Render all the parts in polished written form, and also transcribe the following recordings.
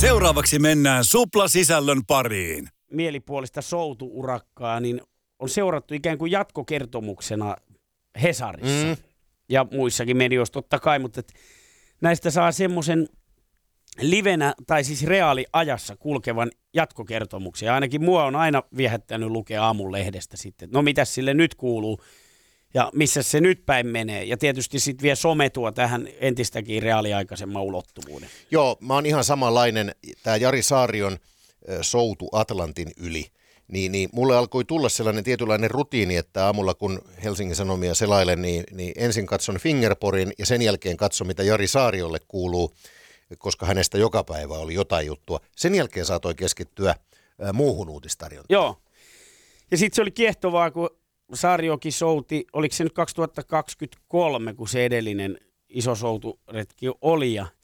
Seuraavaksi mennään Supla-sisällön pariin. Mielipuolista soutu-urakkaa niin on seurattu ikään kuin jatkokertomuksena Hesarissa ja muissakin medioissa totta kai, mutta näistä saa semmoisen livenä tai siis reaaliajassa kulkevan jatkokertomuksen. Ja ainakin mua on aina viehättänyt lukea Aamun-lehdestä sitten, no mitäs sille nyt kuuluu ja missä se nyt päin menee. Ja tietysti sitten vie some tuo tähän entistäkin reaaliaikaisemman ulottuvuuden. Joo, mä oon ihan samanlainen. Tämä Jari Saarion soutu Atlantin yli. Niin mulle alkoi tulla sellainen tietynlainen rutiini, että aamulla kun Helsingin Sanomia selailen, niin ensin katson Fingerporin ja sen jälkeen katson, mitä Jari Saariolle kuuluu, koska hänestä joka päivä oli jotain juttua. Sen jälkeen saatoi keskittyä muuhun uutistarjontaan. Joo. Ja sitten se oli kiehtovaa, kun Saariokin souti, oliko se nyt 2023, kun se edellinen iso souturetki oli. Ja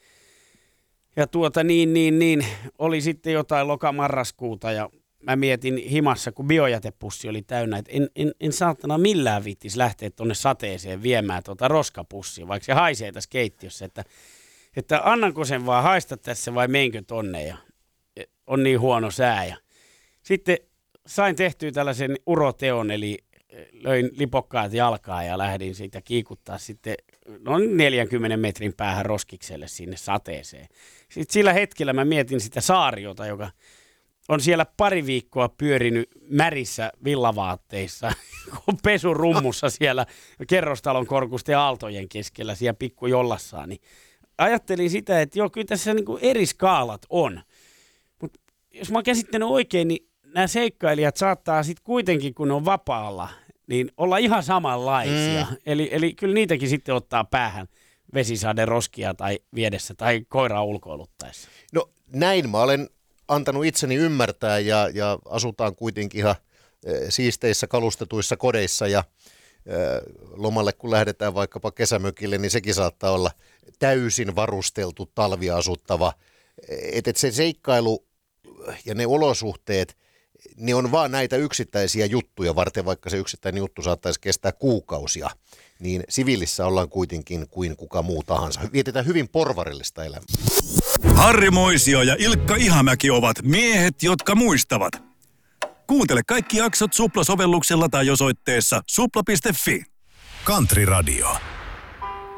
oli sitten jotain loka-marraskuuta ja mä mietin himassa, kun biojätepussi oli täynnä, että en saatana millään viittis lähteä tuonne sateeseen viemään roskapussia, vaikka se haisee tässä keittiössä, että annanko sen vaan haista tässä vai meinkö tonne ja on niin huono sää. Ja sitten sain tehtyä tällaisen uroteon, eli löin lipokkaat jalkaa ja lähdin siitä kiikuttaa sitten noin 40 metrin päähän roskikselle sinne sateeseen. Sitten sillä hetkellä mä mietin sitä Saariota, joka on siellä pari viikkoa pyörinyt märissä villavaatteissa, pesurummussa siellä kerrostalon korkusten aaltojen keskellä siellä pikkujollassaan. Niin ajattelin sitä, että joo, kyllä tässä niin kuin eri skaalat on. Mutta jos mä oon käsittänyt oikein, niin nämä seikkailijat saattaa sitten kuitenkin, kun ne on vapaalla, niin olla ihan samanlaisia. Eli kyllä niitäkin sitten ottaa päähän vesisade roskia tai viedessä tai koiraa ulkoiluttaessa. No näin mä olen antanut itseni ymmärtää ja asutaan kuitenkin ihan siisteissä kalustetuissa kodeissa ja lomalle kun lähdetään vaikkapa kesämökille, niin sekin saattaa olla täysin varusteltu talviasuttava. Että se seikkailu ja ne olosuhteet, ne on vaan näitä yksittäisiä juttuja varten, vaikka se yksittäinen juttu saattaisi kestää kuukausia, niin siviilissä ollaan kuitenkin kuin kuka muu tahansa. Vietetään hyvin porvarillista elämää. Harri Moisio ja Ilkka Ihamäki ovat miehet, jotka muistavat. Kuuntele kaikki jaksot Supla-sovelluksella tai osoitteessa supla.fi. Country Radio.